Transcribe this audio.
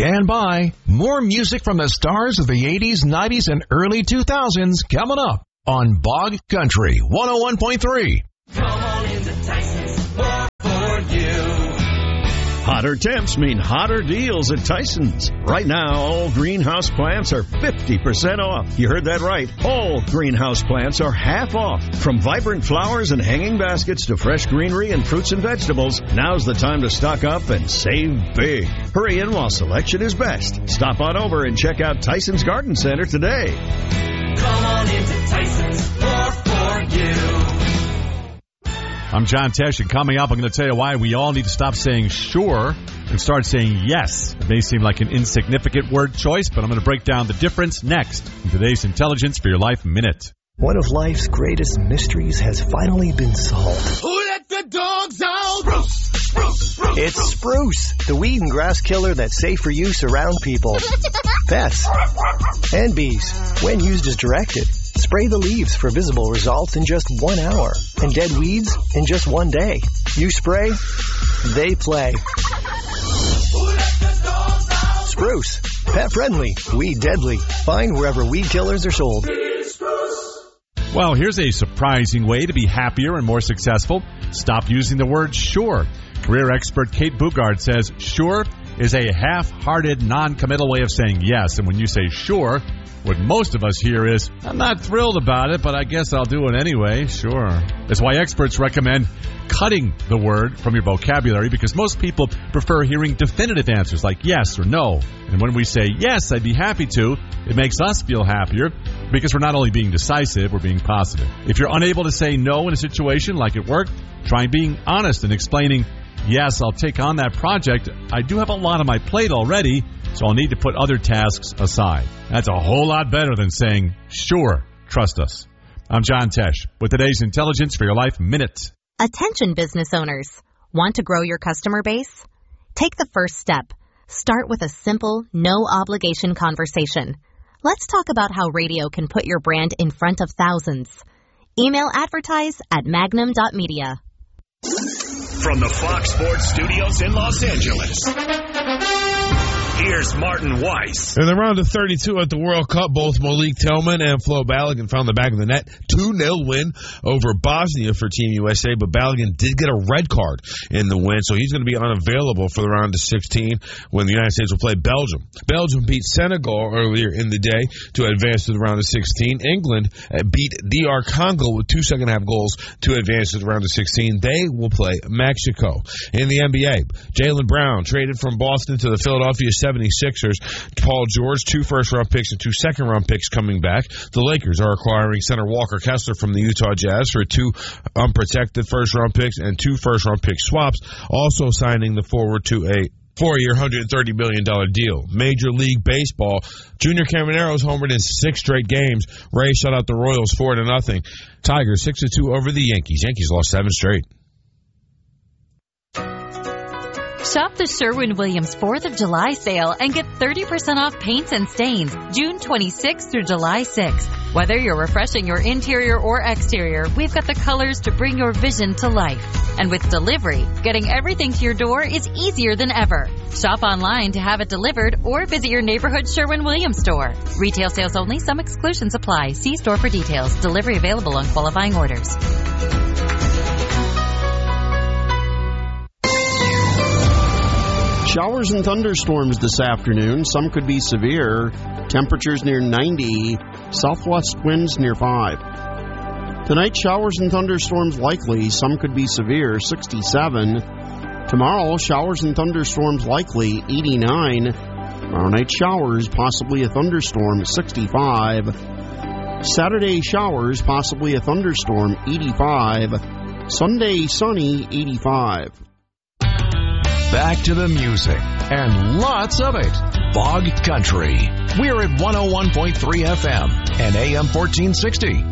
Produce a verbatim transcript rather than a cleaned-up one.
Stand by. More music from the stars of the eighties, nineties, and early two thousands coming up on Bog Country one oh one point three. Come on into Tyson's, more for you. Hotter temps mean hotter deals at Tyson's. Right now, all greenhouse plants are fifty percent off. You heard that right. All greenhouse plants are half off. From vibrant flowers and hanging baskets to fresh greenery and fruits and vegetables, now's the time to stock up and save big. Hurry in while selection is best. Stop on over and check out Tyson's Garden Center today. Come on into Tyson's, more for you. I'm John Tesh, and coming up, I'm going to tell you why we all need to stop saying sure and start saying yes. It may seem like an insignificant word choice, but I'm going to break down the difference next in today's Intelligence for Your Life Minute. One of life's greatest mysteries has finally been solved. Who let the dogs out? Spruce, spruce, spruce. It's Spruce, the weed and grass killer that's safe for use around people, pets, and bees, when used as directed. Spray the leaves for visible results in just one hour, and dead weeds in just one day. You spray, they play. Spruce, pet friendly, weed deadly. Find wherever weed killers are sold. Well, here's a surprising way to be happier and more successful. Stop using the word sure. Career expert Kate Bugard says sure is a half-hearted, non-committal way of saying yes. And when you say sure, what most of us hear is, I'm not thrilled about it, but I guess I'll do it anyway. Sure. That's why experts recommend cutting the word from your vocabulary, because most people prefer hearing definitive answers like yes or no. And when we say yes, I'd be happy to, it makes us feel happier because we're not only being decisive, we're being positive. If you're unable to say no in a situation like at work, try being honest and explaining, yes, I'll take on that project. I do have a lot on my plate already, so I'll need to put other tasks aside. That's a whole lot better than saying, sure, trust us. I'm John Tesh with today's Intelligence for Your Life Minute. Attention business owners. Want to grow your customer base? Take the first step. Start with a simple, no-obligation conversation. Let's talk about how radio can put your brand in front of thousands. Email advertise at magnum dot media. From the Fox Sports Studios in Los Angeles, here's Martin Weiss. In the round of thirty-two at the World Cup, both Malik Tillman and Flo Balogun found the back of the net. two nil win over Bosnia for Team U S A, but Balogun did get a red card in the win, so he's going to be unavailable for the round of sixteen when the United States will play Belgium. Belgium beat Senegal earlier in the day to advance to the round of sixteen. England beat D R Congo with two second-half goals to advance to the round of sixteen. They will play Mexico. In the N B A, Jaylen Brown traded from Boston to the Philadelphia seventy-sixers. Paul George, two first-round picks and two second-round picks coming back. The Lakers are acquiring center Walker Kessler from the Utah Jazz for two unprotected first-round picks and two first-round pick swaps, also signing the forward to a four-year, one hundred thirty million dollars deal. Major League Baseball, Junior Camaro's homered in six straight games. Rays shut out the Royals four to nothing. Tigers six to two over the Yankees. Yankees lost seven straight. Shop the Sherwin-Williams fourth of July sale and get thirty percent off paints and stains June twenty-sixth through July sixth. Whether you're refreshing your interior or exterior, we've got the colors to bring your vision to life. And with delivery, getting everything to your door is easier than ever. Shop online to have it delivered or visit your neighborhood Sherwin-Williams store. Retail sales only. Some exclusions apply. See store for details. Delivery available on qualifying orders. Showers and thunderstorms this afternoon. Some could be severe. Temperatures near ninety. Southwest winds near five. Tonight, showers and thunderstorms likely. Some could be severe. sixty-seven. Tomorrow, showers and thunderstorms likely. eighty-nine. Tomorrow night, showers, possibly a thunderstorm. sixty-five. Saturday, showers, possibly a thunderstorm. eighty-five. Sunday, sunny. eighty-five. Back to the music, and lots of it. Bog Country. We're at one oh one point three F M and A M fourteen sixty.